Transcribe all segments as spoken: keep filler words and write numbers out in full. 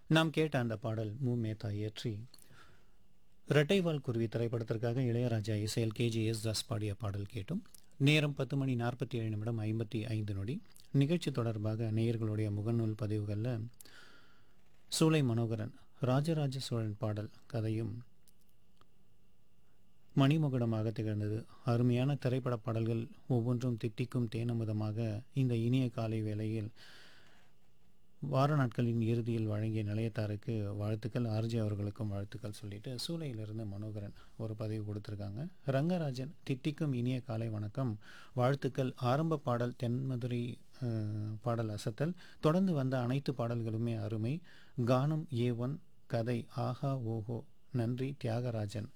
நாம் கேட்ட அந்த பாடல் மு மேத்தா இயற்றி இரட்டைவால் குருவி திரைப்படத்திற்காக இளையராஜா இசையில் கேஜிஎஸ் தாஸ் பாடிய பாடல் கேட்டும். நேரம் பத்து மணி நாற்பத்தி ஏழு நிமிடம் ஐம்பத்தி ஐந்து நொடி. நிகழ்ச்சி தொடர்பாக நேயர்களுடைய முகநூல் பதிவுகளில் சூலை மனோகரன் ராஜராஜ சோழன் பாடல் கதையும் மணிமகுடமாக திகழ்ந்தது. அருமையான திரைப்பட பாடல்கள் ஒவ்வொன்றும் தித்திக்கும் தேனமுதமாக இந்த இனிய காலை வேளையில் வார நாட்களின் இறுதியில் வழங்கிய நிலையத்தாருக்கு வாழ்த்துக்கள், ஆர்ஜி அவர்களுக்கும் வாழ்த்துக்கள் சொல்லிட்டு சூளையிலிருந்து மனோகரன் ஒரு பதிவு கொடுத்துருக்காங்க. ரங்கராஜன் தித்திக்கும் இனிய காலை வணக்கம், வாழ்த்துக்கள். ஆரம்ப பாடல் தென்மதுரை அஹ், பாடல் அசத்தல், தொடர்ந்து வந்த அனைத்து பாடல்களுமே அருமை. கானம் ஏ ஒன், கதை ஆஹா ஓஹோ, நன்றி தியாகராஜன்.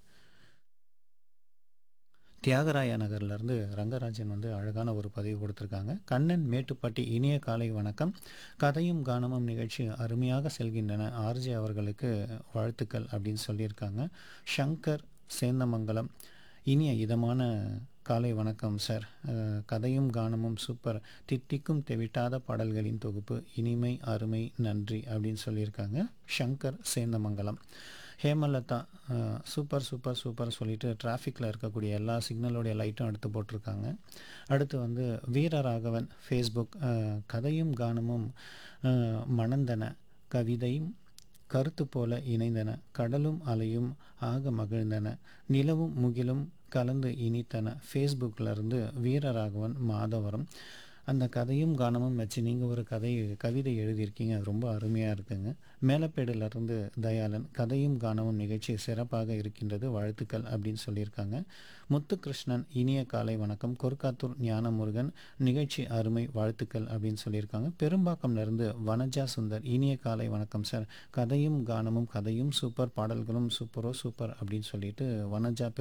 தியாகராய நகர்லேருந்து ரங்கராஜன் வந்து அழகான ஒரு பதிவு கொடுத்துருக்காங்க. கண்ணன் மேட்டுப்பட்டி இனிய காலை வணக்கம், கதையும் கானமும் நிகழ்ச்சி அருமையாக செல்கின்றன, ஆர்ஜே அவர்களுக்கு வாழ்த்துக்கள் அப்படின்னு சொல்லியிருக்காங்க. ஷங்கர் சேந்தமங்கலம் இனிய இதமான காலை வணக்கம் சார், அஹ், கதையும் கானமும் சூப்பர், தித்திக்கும் தெவிட்டாத பாடல்களின் தொகுப்பு இனிமை அருமை நன்றி அப்படின்னு சொல்லியிருக்காங்க ஷங்கர் சேந்தமங்கலம். ஹேமலதா அஹ், சூப்பர் சூப்பர் சூப்பர் சொல்லிட்டு டிராஃபிக்கில் இருக்கக்கூடிய எல்லா சிக்னலோடைய லைட்டும் எடுத்து போட்டிருக்காங்க. அடுத்து வந்து வீரராகவன் ஃபேஸ்புக், அஹ், கதையும் கானமும் அஹ், மணந்தன, கவிதையும் கருத்து போல இணைந்தன, கடலும் அலையும் ஆக மகிழ்ந்தன, நிலவும் முகிலும் கலந்து இனித்தன. ஃபேஸ்புக்கில் இருந்து வீரராகவன் மாதவரம். அந்த கதையும் கானமும் வச்சு நீங்கள் ஒரு கதை கவிதை எழுதியிருக்கீங்க, அது ரொம்ப அருமையாக இருக்குங்க. மேலப்பேடிலிருந்து தயாளன், கதையும் கானமும் நிகழ்ச்சி சிறப்பாக இருக்கின்றது, வாழ்த்துக்கள் அப்படின்னு சொல்லியிருக்காங்க. முத்துகிருஷ்ணன் இனிய காலை வணக்கம், கொருக்காத்தூர் ஞானமுருகன் நிகழ்ச்சி அருமை, வாழ்த்துக்கள் அப்படின்னு சொல்லியிருக்காங்க. பெரும்பாக்கம்லேருந்து வனஜா சுந்தர் இனிய காலை வணக்கம் சார், கதையும் கானமும் கதையும் சூப்பர், பாடல்களும் சூப்பரோ சூப்பர் அப்படின்னு சொல்லிட்டு வனஜா